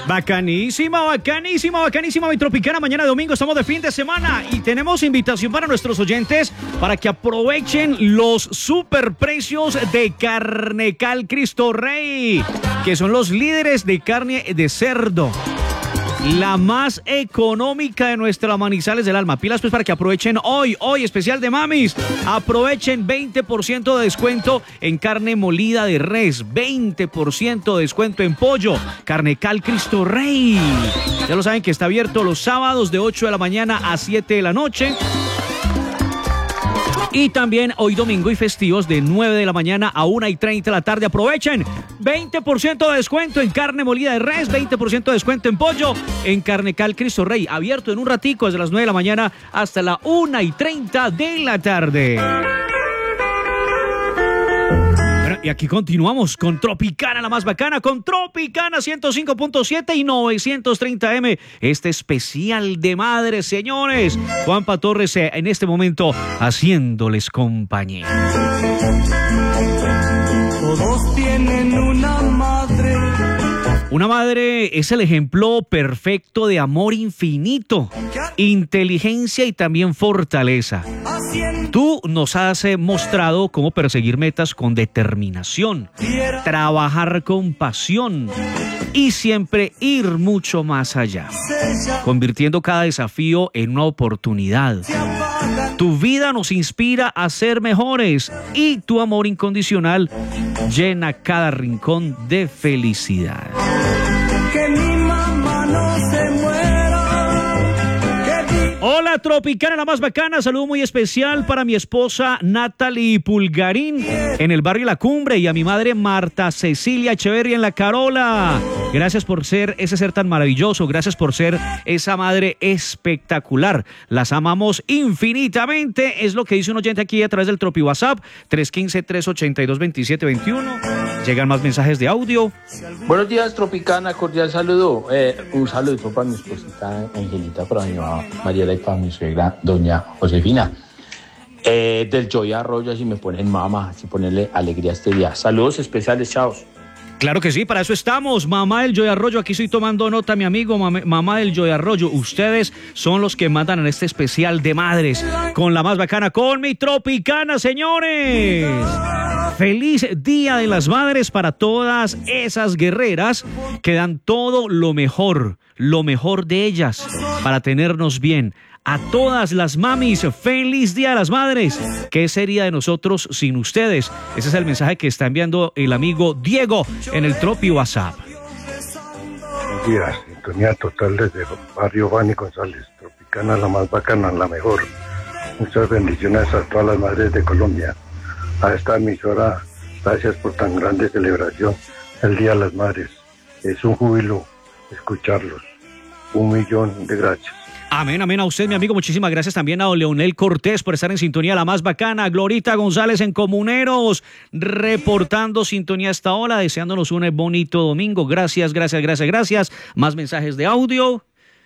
Bacanísima, bacanísima, bacanísima, mi Tropicana. Mañana domingo estamos de fin de semana y tenemos invitación para nuestros oyentes para que aprovechen los superprecios de Carnecal Cristo Rey, que son los líderes de carne de cerdo. La más económica de nuestra Manizales del Alma. Pilas pues para que aprovechen hoy especial de mamis. Aprovechen 20% de descuento en carne molida de res, 20% de descuento en pollo. Carnecal Cristo Rey. Ya lo saben que está abierto los sábados de 8 de la mañana a 7 de la noche. Y también hoy domingo y festivos de 9 de la mañana a 1:30 de la tarde. Aprovechen 20% de descuento en carne molida de res, 20% de descuento en pollo en Carnecal Cristo Rey. Abierto en un ratico desde las 9 de la mañana hasta la 1:30 de la tarde. Y aquí continuamos con Tropicana, la más bacana, con Tropicana 105.7 y 930M. Este especial de madres, señores. Juanpa Torres en este momento haciéndoles compañía. Todos tienen una madre. Una madre es el ejemplo perfecto de amor infinito, inteligencia y también fortaleza. Tú nos has mostrado cómo perseguir metas con determinación, trabajar con pasión y siempre ir mucho más allá, convirtiendo cada desafío en una oportunidad. Tu vida nos inspira a ser mejores y tu amor incondicional llena cada rincón de felicidad. Que mi mamá no se muera. Hola Tropicana, la más bacana, saludo muy especial para mi esposa Natalie Pulgarín en el barrio La Cumbre y a mi madre Marta Cecilia Echeverria en La Carola. Gracias por ser ese ser tan maravilloso, gracias por ser esa madre espectacular. Las amamos infinitamente, es lo que dice un oyente aquí a través del Tropi WhatsApp 315-382-2721. Llegan más mensajes de audio. Buenos días, Tropicana, cordial saludo. Un saludo para mi esposita Angelita, para mi mamá Mariela y para mi suegra Doña Josefina. Del Joy Arroyo, así me ponen mamá, así ponerle alegría a este día. Saludos especiales, chaos. Claro que sí, para eso estamos. Mamá del Joy Arroyo, aquí estoy tomando nota, mi amigo, mamá del Joy Arroyo. Ustedes son los que mandan en este especial de madres con la más bacana, con mi Tropicana, señores. Feliz Día de las Madres para todas esas guerreras que dan todo lo mejor de ellas para tenernos bien. A todas las mamis, feliz Día de las Madres. ¿Qué sería de nosotros sin ustedes? Ese es el mensaje que está enviando el amigo Diego en el Tropi WhatsApp. Buenos días, sintonía total desde barrio Bani González. Tropicana, la más bacana, la mejor. Muchas bendiciones a todas las madres de Colombia. A esta emisora, gracias por tan grande celebración, el Día de las Madres. Es un júbilo escucharlos. 1.000.000 de gracias. Amén, amén a usted, mi amigo. Muchísimas gracias también a Leonel Cortés por estar en sintonía, la más bacana. Glorita González en Comuneros, reportando sintonía hasta ahora, deseándonos un bonito domingo. Gracias, gracias, gracias, gracias. Más mensajes de audio.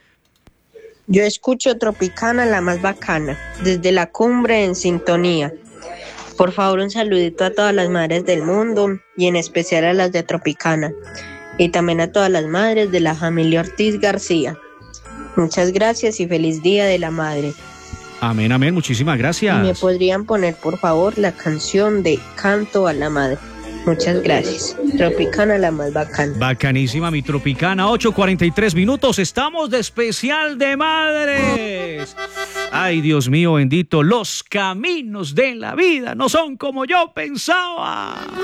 Yo escucho Tropicana, la más bacana, desde La Cumbre en sintonía. Por favor, un saludito a todas las madres del mundo y en especial a las de Tropicana. Y también a todas las madres de la familia Ortiz García. Muchas gracias y feliz Día de la Madre. Amén, amén, muchísimas gracias. ¿Me podrían poner, por favor, la canción de Canto a la Madre? Muchas gracias. Tropicana, la más bacana. Bacanísima, mi Tropicana. 8:43 minutos. Estamos de especial de madres. Ay, Dios mío bendito. Los caminos de la vida no son como yo pensaba.